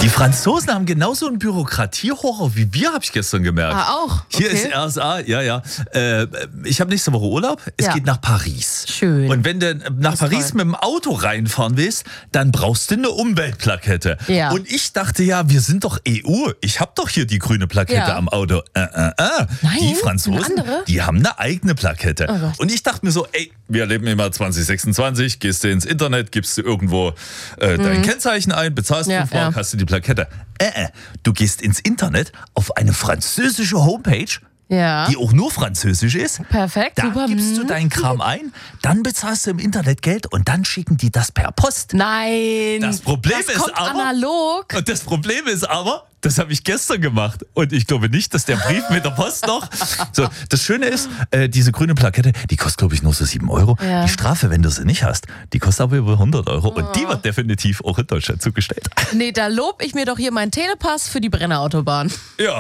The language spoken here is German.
Die Franzosen haben genauso einen Bürokratiehorror wie wir, habe ich gestern gemerkt. Auch? Hier Okay. ist RSA, ja. Ich habe nächste Woche Urlaub. Es geht nach Paris. Schön. Und wenn du nach Paris toll. mit dem Auto reinfahren willst, dann brauchst du eine Umweltplakette. Ja. Und ich dachte ja, wir sind doch EU. Ich habe doch hier die grüne Plakette Ja. am Auto. Nein, Die Franzosen, eine andere? die haben eine eigene Plakette. Oh Gott. Und ich dachte mir so, ey, wir leben im Jahr 2026, gehst du ins Internet, gibst du irgendwo dein Kennzeichen ein, bezahlst Ja, 5 Mark, ja. hast du die Plakette. Du gehst ins Internet auf eine französische Homepage, Ja. die auch nur französisch ist. Perfekt, Da super. gibst du deinen Kram ein, dann bezahlst du im Internet Geld und dann schicken die das per Post. Nein. Das Problem das ist kommt aber- analog. Und das Problem ist aber, das habe ich gestern gemacht. Und ich glaube nicht, dass der Brief mit der Post noch. So, das Schöne ist, diese grüne Plakette, die kostet, glaube ich, nur so 7 Euro. Ja. Die Strafe, wenn du sie nicht hast, die kostet aber über 100 Euro. Und die wird definitiv auch in Deutschland zugestellt. Nee, da lob ich mir doch hier meinen Telepass für die Brennerautobahn. Ja.